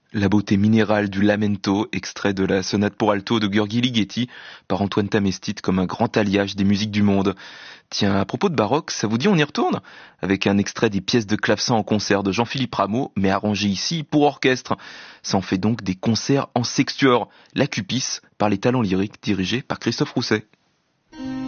La beauté minérale du lamento, extrait de la sonate pour alto de György Ligeti par Antoine Tamestit comme un grand alliage des musiques du monde. Tiens, à propos de baroque, ça vous dit on y retourne? Avec un extrait des pièces de clavecin en concert de Jean-Philippe Rameau, mais arrangé ici pour orchestre. Ça en fait donc des concerts en sextuor, la Cupice, par les talents lyriques dirigés par Christophe Rousset.